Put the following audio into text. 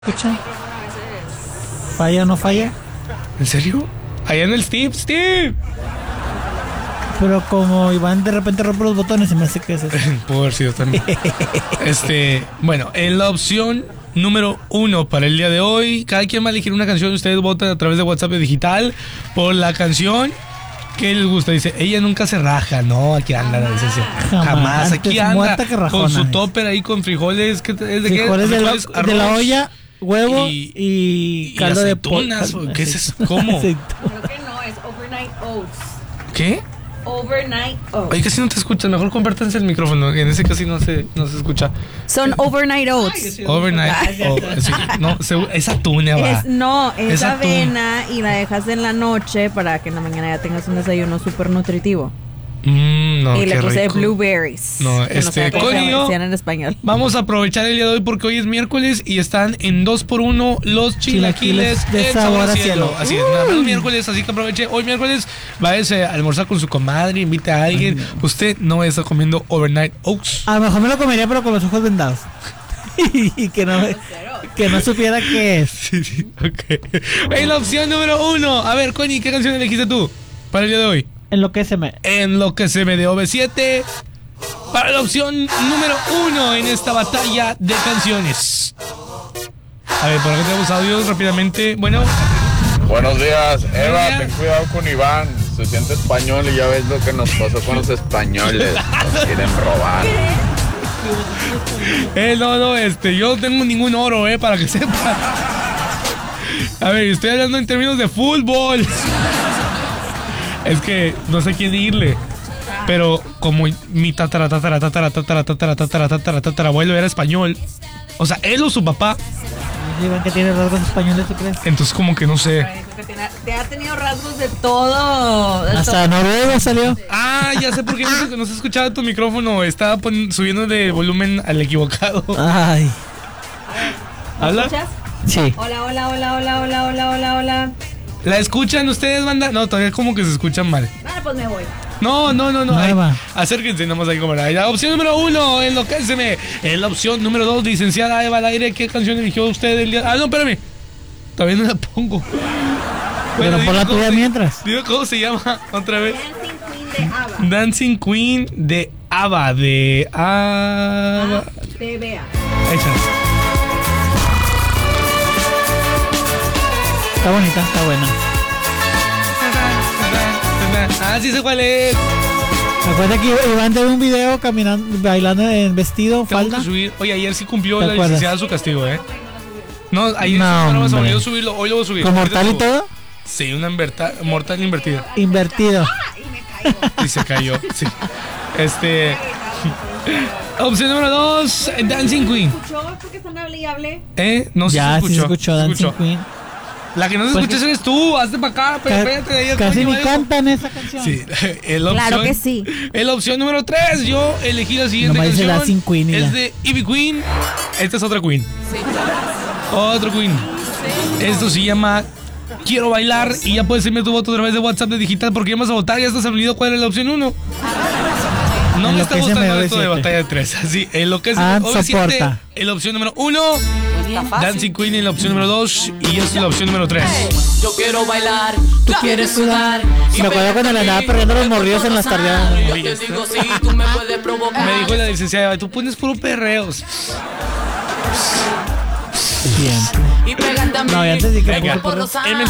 Escucha. ¿Falla o no falla? ¿En serio? Allá en el Steve. Pero como Iván de repente rompe los botones, se me hace que es eso. Pudo haber sido también. Bueno, en la opción número 1 para el día de hoy, cada quien va a elegir una canción. Ustedes votan a través de WhatsApp digital por la canción que les gusta. Dice, ella nunca se raja. No, aquí anda la licencia. Jamás. Aquí anda con su topper ahí con frijoles. ¿Qué, es de frijoles qué? De la olla, huevo y caldo de pollo. ¿Qué es eso? ¿Cómo? Creo que no, es overnight oats. ¿Qué? Overnight oats. Oye, casi no te escuchas. Mejor compártanse el micrófono. En ese casi no se escucha. Son overnight oats. Ay, overnight. Sí, no, es atún, Eva. Es avena y la dejas en la noche para que en la mañana ya tengas un desayuno súper nutritivo. No, y le puse rico. blueberries. No, Conio, en español. Vamos a aprovechar el día de hoy porque hoy es miércoles y están en 2x1 los chilaquiles de sabor a cielo. Así es, nada más miércoles, así que aproveche. Hoy miércoles váyase a almorzar con su comadre, invite a alguien. Usted no va a estar comiendo overnight oats. A lo mejor me lo comería, pero con los ojos vendados. Y que no supiera qué es. Sí, ok. En la opción número 1. A ver, Connie, ¿qué canción elegiste tú para el día de hoy? Enloquéceme de OV7 para la opción número 1 en esta batalla de canciones. A ver, por acá tenemos audios rápidamente. Bueno. Buenos días, Eva, Buenos días. ten cuidado con Iván. Se siente español y ya ves lo que nos pasó con los españoles. Nos quieren robar. Yo no tengo ningún oro, para que sepan. A ver, estoy hablando en términos de fútbol. Es que no sé quién irle. Pero como mi tatarabuelo era español, o sea, él o su papá. Iván, que tiene rasgos españoles, ¿tú crees? Entonces como que no sé. Te ha tenido rasgos de todo. Hasta Noruega salió. Ah, ya sé por qué no se escuchaba tu micrófono. Estaba subiendo de volumen al equivocado. Ay. ¿Habla? ¿Escuchas? Sí. Hola. ¿La escuchan ustedes, banda? No, todavía como que se escuchan mal. Vale, pues me voy. No. Ahí va. Acérquense nomás ahí como la opción número 1, enloquéceme. En la opción número 2, licenciada Eva al aire, ¿qué canción eligió usted el día? Ah, no, espérame. Todavía no la pongo. Pero por la tuya mientras. Digo, ¿cómo se llama? Otra vez. Dancing Queen de ABBA. Dancing Queen de ABBA. TBA. Échale. Está bonita, está buena. Ah, sí sé cuál es. Recuerda que Iván de un video caminando, bailando en vestido, Tengo falda. que subir. Oye, ayer sí cumplió ¿Te la acuerdas? licenciada su castigo, No, ayer No, no se me olvidó hombre. subirlo. Hoy lo voy a subir. ¿Con Ahorita mortal y subo. todo? Sí, una mortal invertida. Invertido. Y se cayó. Sí. Opción número 2, Dancing Queen. ¿Escuchó? ¿Por qué están hable y hable? No sé Ya, si sí se escuchó Dancing Queen. La que no se Pues escucha eres tú. Hazte para acá, pero espérate. Ahí Casi ni Toño, cantan esa canción. Sí, Claro que sí. En la opción número 3, yo elegí la siguiente Nomás dice canción. Dancing Queen y es ya. de Ivy Queen. Esta es otra Queen. Otro Queen. Esto se llama Quiero Bailar. Y ya puedes enviar tu voto a través de WhatsApp de digital porque ya vas a votar. Ya estás olvidado cuál es la opción 1. No me está gustando esto de batalla de 3. Así, en lo que es soporta. en la opción número 1, Dancing Queen en la opción número 2 y esta es la opción número 3. Yo quiero bailar, tú quieres sudar. Me acuerdo cuando le andaba perdiendo los morrillos en las tardeadas. Yo te digo sí, tú me puedes provocar. Me dijo la licenciada, tú pones puro perreos. Siempre. Y pégate a mí. No, ya te dije que Venga, por el